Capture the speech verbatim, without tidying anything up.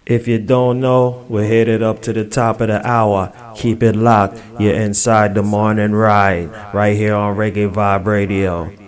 If you don't know, we're headed up to the top of the hour. Keep it locked. You're inside the morning ride, right here on Reggae Vibe Radio.